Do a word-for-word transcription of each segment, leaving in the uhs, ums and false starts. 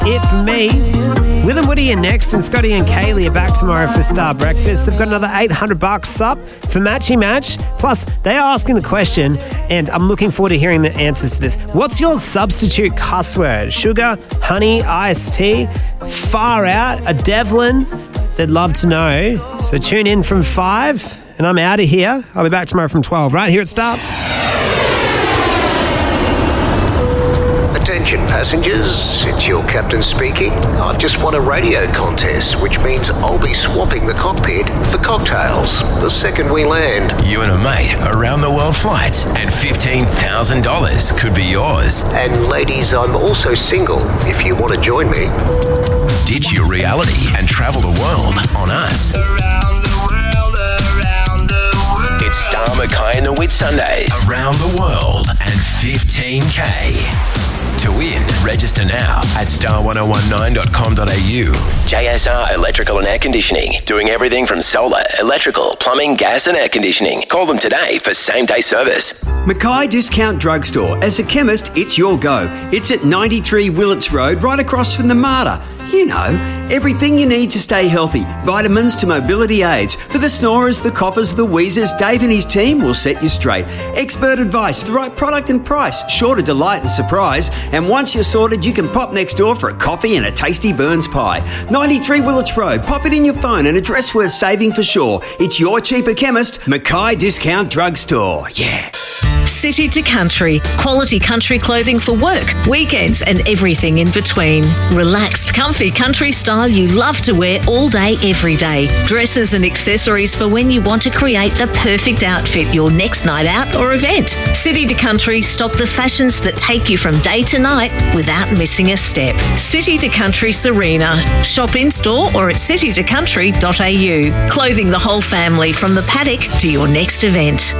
it for me. Will and Woody are next, and Scotty and Kaylee are back tomorrow for Star Breakfast. They've got another eight hundred bucks up for Matchy Match. Plus, they are asking the question, and I'm looking forward to hearing the answers to this. What's your substitute cuss word? Sugar, honey, iced tea, far out, a Devlin? They'd love to know. So tune in from five, and I'm out of here. I'll be back tomorrow from twelve, right here at Star. Attention passengers, it's your captain speaking. I've just won a radio contest, which means I'll be swapping the cockpit for cocktails the second we land. You and a mate, around the world flights, and fifteen thousand dollars could be yours. And ladies, I'm also single, if you want to join me. Ditch your reality and travel the world on us. Around the world, around the world. It's Star Mackay and the Whitsundays. Around the world and fifteen K. To win, register now at star ten nineteen dot com dot a u. J S R Electrical and Air Conditioning. Doing everything from solar, electrical, plumbing, gas and air conditioning. Call them today for same-day service. Mackay Discount Drugstore. As a chemist, it's your go. It's at ninety-three Willits Road, right across from the MARTA. You know, everything you need to stay healthy. Vitamins to mobility aids. For the snorers, the coughers, the wheezers, Dave and his team will set you straight. Expert advice, the right product and price, sure to delight and surprise. And once you're sorted, you can pop next door for a coffee and a tasty Burns pie. ninety-three Willits Road. Pop it in your phone, an address worth saving for sure. It's your cheaper chemist, Mackay Discount Drugstore. Yeah. City to Country. Quality country clothing for work, weekends and everything in between. Relaxed, comfy country style you love to wear all day, every day. Dresses and accessories for when you want to create the perfect outfit your next night out or event. City to Country stock the fashions that take you from day to night without missing a step. City to Country Serena. Shop in store or at city to country dot a u. Clothing the whole family from the paddock to your next event.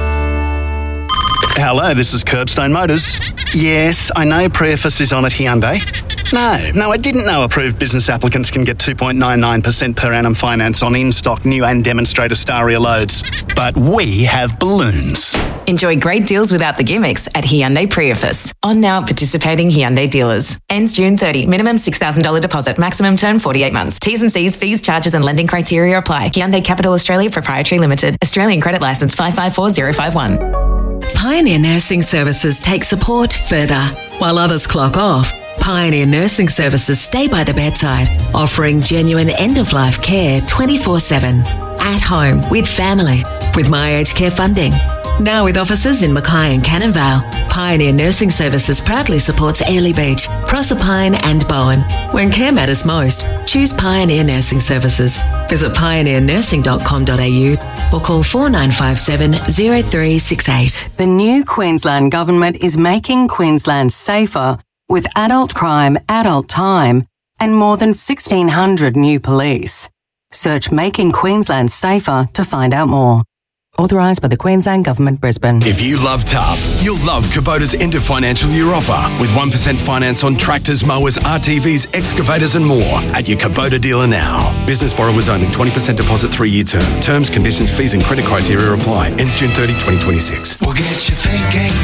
Hello, this is Curbstone Motors. Yes, I know Preface is on at Hyundai. No, no, I didn't know approved business applicants can get two point nine nine percent per annum finance on in-stock new and demonstrator Staria loads. But we have balloons. Enjoy great deals without the gimmicks at Hyundai Preface. On now at participating Hyundai dealers. Ends June thirtieth. Minimum six thousand dollars deposit. Maximum term forty-eight months. T's and C's, fees, charges and lending criteria apply. Hyundai Capital Australia Proprietary Limited. Australian Credit Licence five five four zero five one. Pioneer Nursing Services take support further. While others clock off, Pioneer Nursing Services stay by the bedside, offering genuine end-of-life care twenty-four seven. At home, with family, with My Aged Care funding. Now with offices in Mackay and Cannon Vale, Pioneer Nursing Services proudly supports Airlie Beach, Proserpine and Bowen. When care matters most, choose Pioneer Nursing Services. Visit pioneer nursing dot com dot a u or call four nine five seven zero three six eight. The new Queensland Government is making Queensland safer with adult crime, adult time and more than sixteen hundred new police. Search Making Queensland Safer to find out more. Authorised by the Queensland Government, Brisbane. If you love tough, you'll love Kubota's end of financial year offer with one percent finance on tractors, mowers, R T Vs, excavators and more at your Kubota dealer now. Business borrowers only, twenty percent deposit, three-year term. Terms, conditions, fees and credit criteria apply. Ends June thirtieth, twenty twenty-six. We'll get you thinking.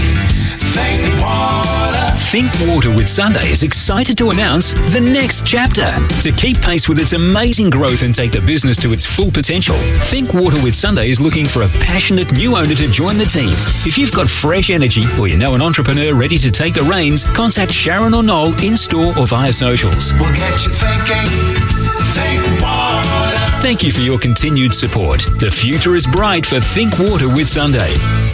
Think water. Think Water with Sunday is excited to announce the next chapter. To keep pace with its amazing growth and take the business to its full potential, Think Water with Sunday is looking for a passionate new owner to join the team. If you've got fresh energy or you know an entrepreneur ready to take the reins, contact Sharon or Noel in store or via socials. We'll get you thinking. Think water. Thank you for your continued support. The future is bright for Think Water with Sunday.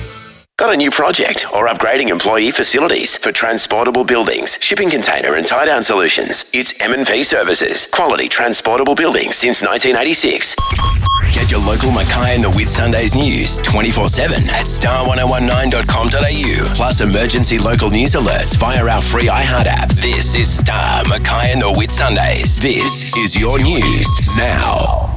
Got a new project or upgrading employee facilities for transportable buildings, shipping container and tie-down solutions? It's M and P Services. Quality transportable buildings since nineteen eighty-six. Get your local Mackay and the Whitsundays news twenty-four seven at star ten nineteen dot com dot a u. Plus emergency local news alerts via our free iHeart app. This is Star Mackay and the Whitsundays. This is your news now.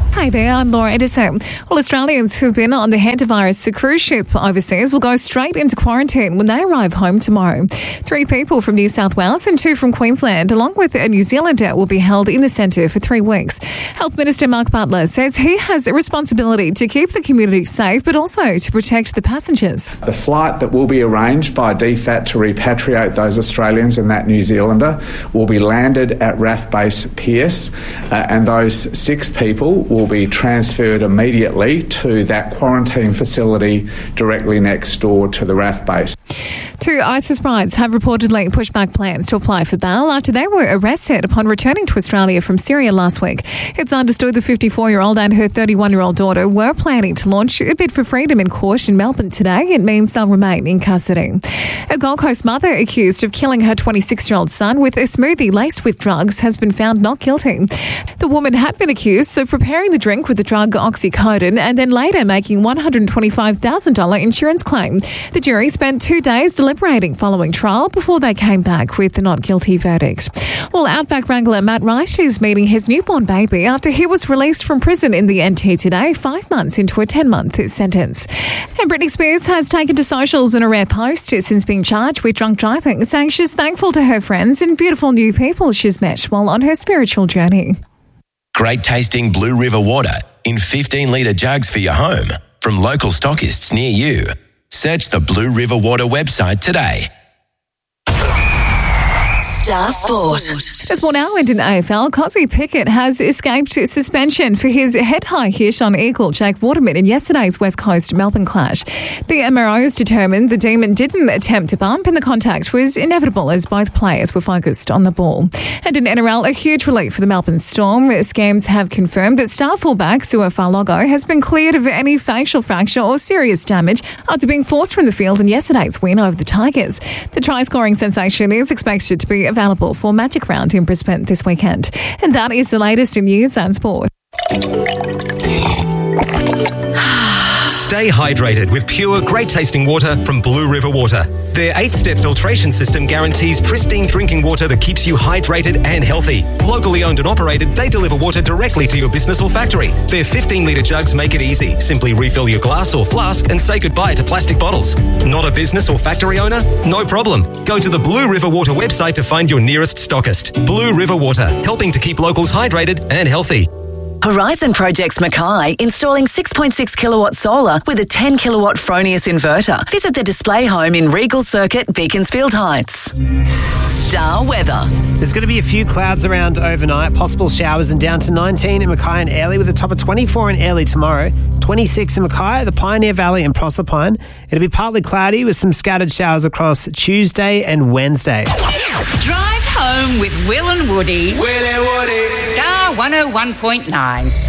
Hi there, I'm Laura Edison. All Australians who've been on the hantavirus cruise ship overseas will go straight into quarantine when they arrive home tomorrow. Three people from New South Wales and two from Queensland, along with a New Zealander, will be held in the centre for three weeks. Health Minister Mark Butler says he has a responsibility to keep the community safe, but also to protect the passengers. The flight that will be arranged by D F A T to repatriate those Australians and that New Zealander will be landed at R A F Base Pearce, uh, and those six people will be transferred immediately to that quarantine facility directly next door to the R A F base. Two ISIS brides have reportedly pushed back plans to apply for bail after they were arrested upon returning to Australia from Syria last week. It's understood the fifty-four-year-old and her thirty-one-year-old daughter were planning to launch a bid for freedom in court in Melbourne today. It means they'll remain in custody. A Gold Coast mother accused of killing her twenty-six-year-old son with a smoothie laced with drugs has been found not guilty. The woman had been accused of preparing the drink with the drug oxycodone and then later making one hundred twenty-five thousand dollars insurance claim. The jury spent two days deliberating following trial before they came back with the not guilty verdict. Well, Outback Wrangler Matt Wright is meeting his newborn baby after he was released from prison in the N T today, five months into a ten-month sentence. And Britney Spears has taken to socials in a rare post since being charged with drunk driving, saying she's thankful to her friends and beautiful new people she's met while on her spiritual journey. Great tasting Blue River water in fifteen litre jugs for your home from local stockists near you. Search the Blue River Water website today. Star Sport. As more now in A F L, Cozzy Pickett has escaped suspension for his head-high hit on eagle Jake Waterman in yesterday's West Coast Melbourne clash. The M R Os determined the Demon didn't attempt to bump and the contact was inevitable as both players were focused on the ball. And in N R L, a huge relief for the Melbourne Storm. Scams have confirmed that star fullback Sua Falogo has been cleared of any facial fracture or serious damage after being forced from the field in yesterday's win over the Tigers. The try-scoring sensation is expected to be available for Magic Round in Brisbane this weekend. And that is the latest in news and sport. Stay hydrated with pure, great-tasting water from Blue River Water. Their eight-step filtration system guarantees pristine drinking water that keeps you hydrated and healthy. Locally owned and operated, they deliver water directly to your business or factory. Their fifteen litre jugs make it easy. Simply refill your glass or flask and say goodbye to plastic bottles. Not a business or factory owner? No problem. Go to the Blue River Water website to find your nearest stockist. Blue River Water, helping to keep locals hydrated and healthy. Horizon Projects Mackay installing six point six kilowatt solar with a ten kilowatt Fronius inverter. Visit the display home in Regal Circuit, Beaconsfield Heights. Star weather. There's going to be a few clouds around overnight, possible showers and down to nineteen in Mackay and Airlie with a top of twenty-four in Airlie tomorrow, twenty-six in Mackay, the Pioneer Valley and Proserpine. It'll be partly cloudy with some scattered showers across Tuesday and Wednesday. Drive home with Will and Woody. Will and Woody. Star one oh one point nine.